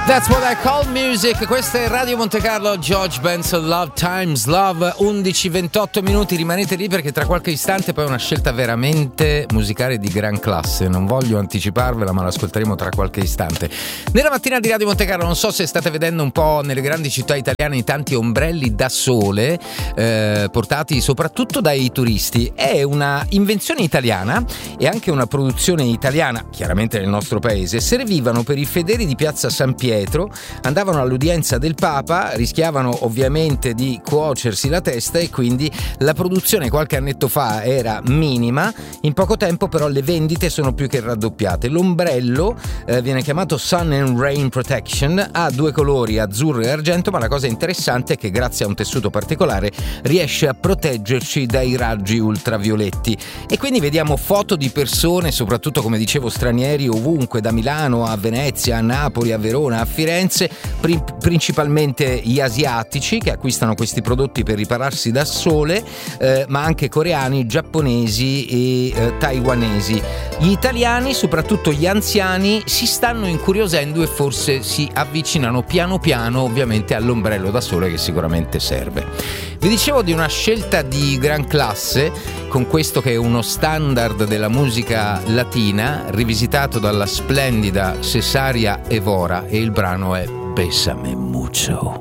That's what I call music. Questa è Radio Monte Carlo, George Benson, Love Times Love. 11:28 minuti, rimanete lì perché tra qualche istante poi è una scelta veramente musicale di gran classe. Non voglio anticiparvela, ma l'ascolteremo tra qualche istante. Nella mattina di Radio Monte Carlo, non so se state vedendo un po' nelle grandi città italiane i tanti ombrelli da sole portati soprattutto dai turisti. È una invenzione italiana e anche una produzione italiana, chiaramente nel nostro paese. Servivano per i fedeli di Piazza San Pietro, andavano all'udienza del Papa, rischiavano ovviamente di cuocersi la testa e quindi la produzione qualche annetto fa era minima. In poco tempo però le vendite sono più che raddoppiate. L'ombrello viene chiamato Sun and Rain Protection, ha due colori, azzurro e argento, ma la cosa interessante è che grazie a un tessuto particolare riesce a proteggerci dai raggi ultravioletti. E quindi vediamo foto di persone, soprattutto come dicevo stranieri, ovunque, da Milano a Venezia, a Napoli, a Verona, a Firenze, principalmente gli asiatici che acquistano questi prodotti per ripararsi da sole, ma anche coreani, giapponesi e taiwanesi. Gli italiani, soprattutto gli anziani, si stanno incuriosendo e forse si avvicinano piano piano ovviamente all'ombrello da sole, che sicuramente serve. Vi dicevo di una scelta di gran classe con questo che è uno standard della musica latina rivisitato dalla splendida Cesaria Evora, e il brano è Bésame Mucho.